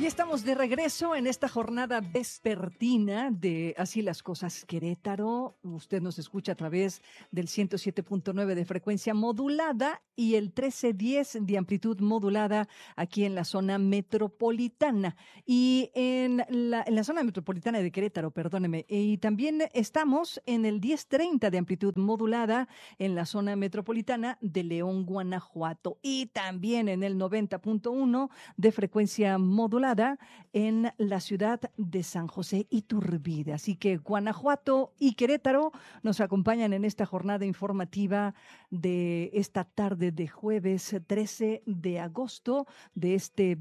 Y estamos de regreso en esta jornada vespertina de Así las Cosas Querétaro. Usted nos escucha a través del 107.9 de frecuencia modulada y el 1310 de amplitud modulada aquí en la zona metropolitana. Y en la zona metropolitana de Querétaro, perdóneme. Y también estamos en el 1030 de amplitud modulada en la zona metropolitana de León, Guanajuato. Y también en el 90.1 de frecuencia modulada en la ciudad de San José Iturbide. Así que Guanajuato y Querétaro nos acompañan en esta jornada informativa de esta tarde de jueves 13 de agosto de este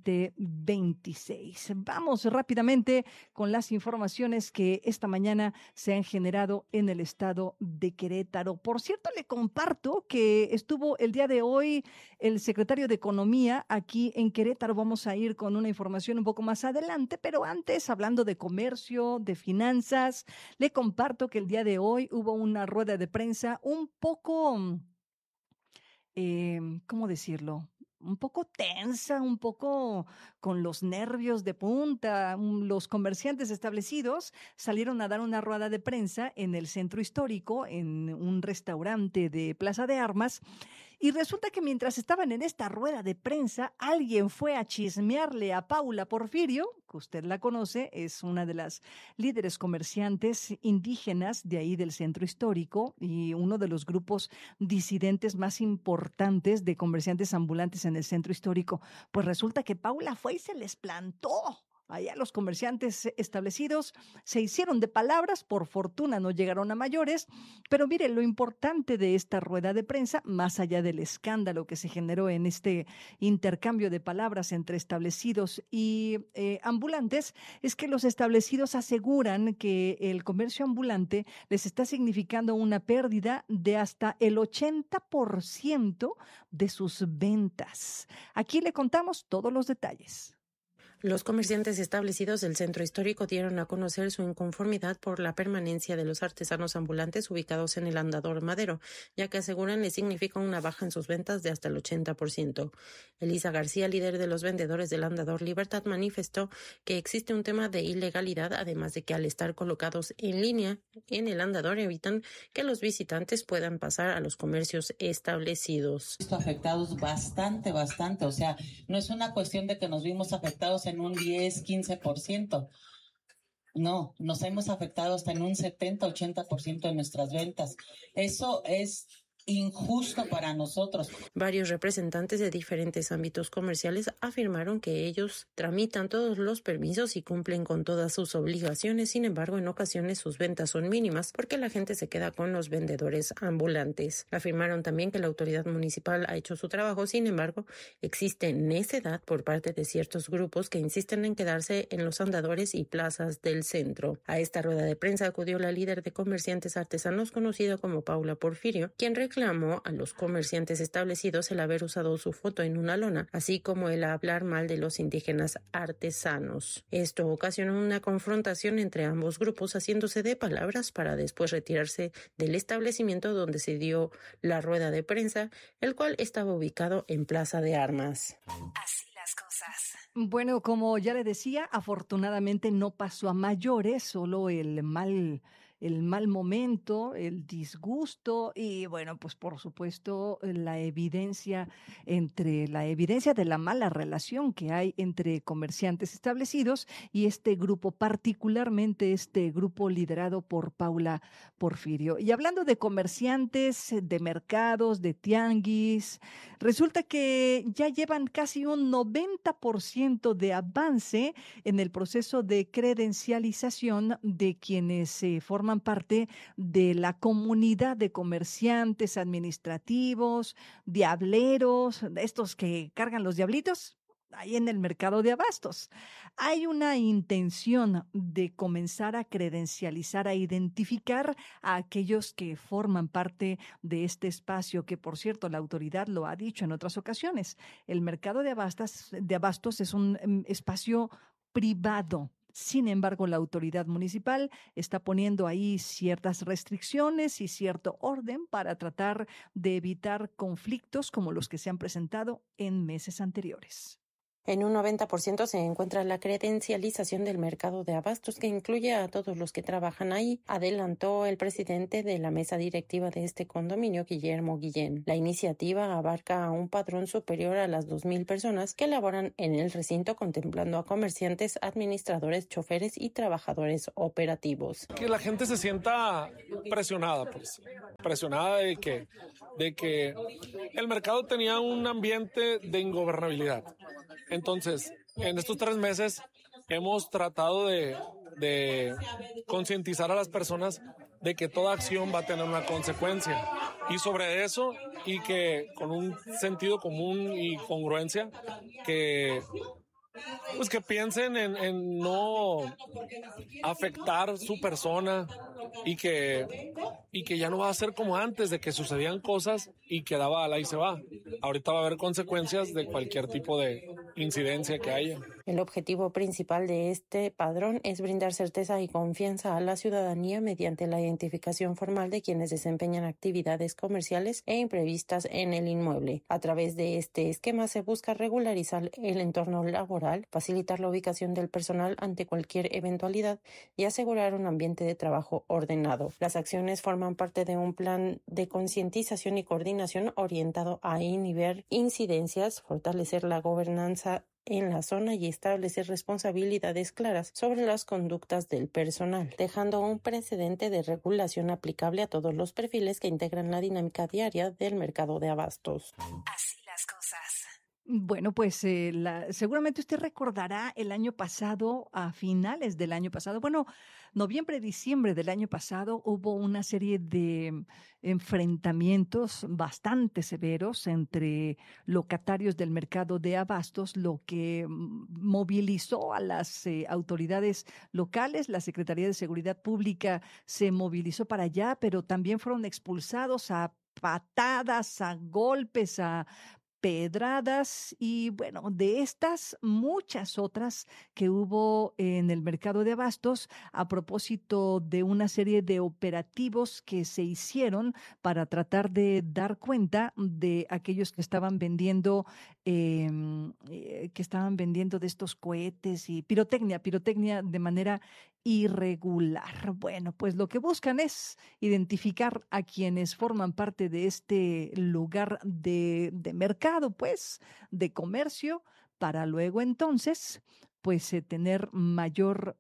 2026. Vamos rápidamente con las informaciones que esta mañana se han generado en el estado de Querétaro. Por cierto, le comparto que estuvo el día de hoy el secretario de Economía aquí en Querétaro. Vamos a ir con una información un poco más adelante, pero antes, hablando de comercio, de finanzas, le comparto que el día de hoy hubo una rueda de prensa un poco, ¿cómo decirlo? Un poco tensa, un poco con los nervios de punta. Los comerciantes establecidos salieron a dar una rueda de prensa en el centro histórico, en un restaurante de Plaza de Armas, y resulta que mientras estaban en esta rueda de prensa, alguien fue a chismearle a Paula Porfirio, que usted la conoce, es una de las líderes comerciantes indígenas de ahí del centro histórico y uno de los grupos disidentes más importantes de comerciantes ambulantes en el centro histórico. Pues resulta que Paula fue y se les plantó. Allá los comerciantes establecidos se hicieron de palabras, por fortuna no llegaron a mayores, pero mire, lo importante de esta rueda de prensa, más allá del escándalo que se generó en este intercambio de palabras entre establecidos y ambulantes, es que los establecidos aseguran que el comercio ambulante les está significando una pérdida de hasta el 80% de sus ventas. Aquí le contamos todos los detalles. Los comerciantes establecidos del centro histórico dieron a conocer su inconformidad por la permanencia de los artesanos ambulantes ubicados en el Andador Madero, ya que aseguran le significa una baja en sus ventas de hasta el 80%. Elisa García, líder de los vendedores del Andador Libertad, manifestó que existe un tema de ilegalidad, además de que al estar colocados en línea en el andador evitan que los visitantes puedan pasar a los comercios establecidos. Afectados bastante, o sea, no es una cuestión de que nos vimos afectados en un 10, 15%. No, nos hemos afectado hasta en un 70, 80% de nuestras ventas. Eso es injusto para nosotros. Varios representantes de diferentes ámbitos comerciales afirmaron que ellos tramitan todos los permisos y cumplen con todas sus obligaciones. Sin embargo, en ocasiones sus ventas son mínimas porque la gente se queda con los vendedores ambulantes. Afirmaron también que la autoridad municipal ha hecho su trabajo. Sin embargo, existe necedad por parte de ciertos grupos que insisten en quedarse en los andadores y plazas del centro. A esta rueda de prensa acudió la líder de comerciantes artesanos conocida como Paula Porfirio, quien reclamó a los comerciantes establecidos el haber usado su foto en una lona, así como el hablar mal de los indígenas artesanos. Esto ocasionó una confrontación entre ambos grupos, haciéndose de palabras para después retirarse del establecimiento donde se dio la rueda de prensa, el cual estaba ubicado en Plaza de Armas. Así las cosas. Bueno, como ya le decía, afortunadamente no pasó a mayores, solo el mal momento, el disgusto y bueno, pues por supuesto la evidencia de la mala relación que hay entre comerciantes establecidos y este grupo, particularmente este grupo liderado por Paula Porfirio. Y hablando de comerciantes, de mercados, de tianguis, resulta que ya llevan casi un 90% de avance en el proceso de credencialización de quienes forman parte de la comunidad de comerciantes administrativos, diableros, estos que cargan los diablitos ahí en el mercado de abastos. Hay una intención de comenzar a credencializar, a identificar a aquellos que forman parte de este espacio, que por cierto la autoridad lo ha dicho en otras ocasiones. El mercado de abastos es un espacio privado. Sin embargo, la autoridad municipal está poniendo ahí ciertas restricciones y cierto orden para tratar de evitar conflictos como los que se han presentado en meses anteriores. En un 90% se encuentra la credencialización del mercado de abastos, que incluye a todos los que trabajan ahí, adelantó el presidente de la mesa directiva de este condominio, Guillermo Guillén. La iniciativa abarca a un padrón superior a las 2,000 personas que laboran en el recinto, contemplando a comerciantes, administradores, choferes y trabajadores operativos. Que la gente se sienta presionada, presionada de que el mercado tenía un ambiente de ingobernabilidad. Entonces, en estos 3 meses hemos tratado de concientizar a las personas de que toda acción va a tener una consecuencia. Y sobre eso, y que con un sentido común y congruencia, que piensen en no afectar su persona y que ya no va a ser como antes, de que sucedían cosas y quedaba al ahí se va. Ahorita va a haber consecuencias de cualquier tipo de incidencia que haya. El objetivo principal de este padrón es brindar certeza y confianza a la ciudadanía mediante la identificación formal de quienes desempeñan actividades comerciales e imprevistas en el inmueble. A través de este esquema se busca regularizar el entorno laboral, facilitar la ubicación del personal ante cualquier eventualidad y asegurar un ambiente de trabajo ordenado. Las acciones forman parte de un plan de concientización y coordinación orientado a inhibir incidencias, fortalecer la gobernanza en la zona y establecer responsabilidades claras sobre las conductas del personal, dejando un precedente de regulación aplicable a todos los perfiles que integran la dinámica diaria del mercado de abastos. Así las cosas. Bueno, pues seguramente usted recordará el año pasado, a finales del año pasado, noviembre, diciembre del año pasado, hubo una serie de enfrentamientos bastante severos entre locatarios del mercado de abastos, lo que movilizó a las autoridades locales. La Secretaría de Seguridad Pública se movilizó para allá, pero también fueron expulsados a patadas, a golpes, a pedradas y de estas muchas otras que hubo en el mercado de abastos a propósito de una serie de operativos que se hicieron para tratar de dar cuenta de aquellos que estaban vendiendo de estos cohetes y pirotecnia de manera irregular. Bueno, pues lo que buscan es identificar a quienes forman parte de este lugar de mercado, de comercio, para luego entonces, tener mayor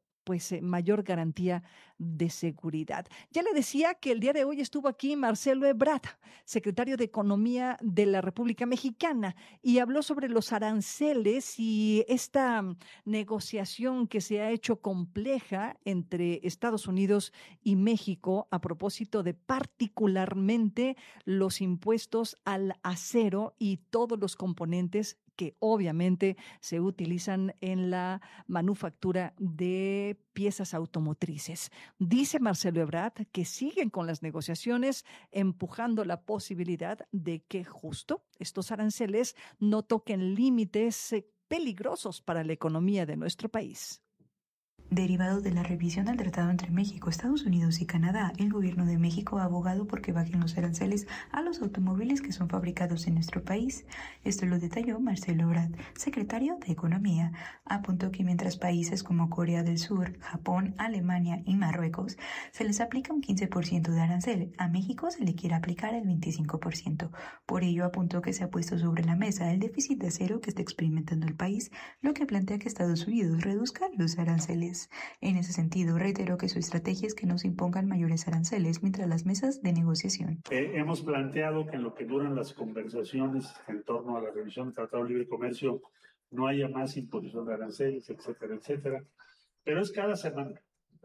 garantía de seguridad. Ya le decía que el día de hoy estuvo aquí Marcelo Ebrard, secretario de Economía de la República Mexicana, y habló sobre los aranceles y esta negociación que se ha hecho compleja entre Estados Unidos y México a propósito de particularmente los impuestos al acero y todos los componentes que obviamente se utilizan en la manufactura de piezas automotrices. Dice Marcelo Ebrard que siguen con las negociaciones, empujando la posibilidad de que justo estos aranceles no toquen límites peligrosos para la economía de nuestro país. Derivado de la revisión del tratado entre México, Estados Unidos y Canadá, el gobierno de México ha abogado por que bajen los aranceles a los automóviles que son fabricados en nuestro país. Esto lo detalló Marcelo Ebrard, secretario de Economía. Apuntó que mientras países como Corea del Sur, Japón, Alemania y Marruecos se les aplica un 15% de arancel, a México se le quiere aplicar el 25%. Por ello apuntó que se ha puesto sobre la mesa el déficit de acero que está experimentando el país, lo que plantea que Estados Unidos reduzca los aranceles. En ese sentido, reiteró que su estrategia es que no se impongan mayores aranceles mientras las mesas de negociación. Hemos planteado que en lo que duran las conversaciones en torno a la revisión del Tratado de Libre Comercio no haya más imposición de aranceles, etcétera, etcétera. Pero es cada semana.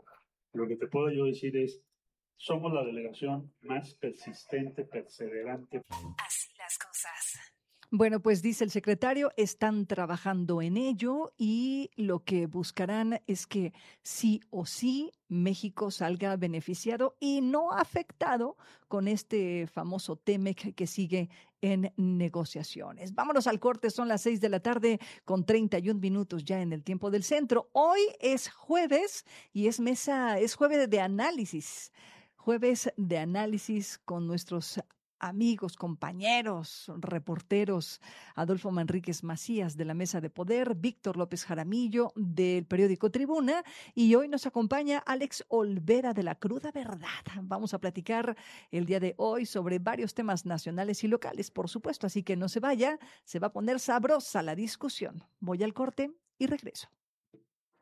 Lo que te puedo yo decir es, somos la delegación más persistente, perseverante. Así las cosas. Bueno, pues dice el secretario, están trabajando en ello y lo que buscarán es que sí o sí México salga beneficiado y no afectado con este famoso TEMEC que sigue en negociaciones. Vámonos al corte, son las 6 de la tarde con 31 minutos ya en el tiempo del centro. Hoy es jueves y es jueves de análisis con nuestros amigos, compañeros, reporteros, Adolfo Manríquez Macías de la Mesa de Poder, Víctor López Jaramillo del periódico Tribuna, y hoy nos acompaña Alex Olvera de La Cruda Verdad. Vamos a platicar el día de hoy sobre varios temas nacionales y locales, por supuesto, así que no se vaya, se va a poner sabrosa la discusión. Voy al corte y regreso.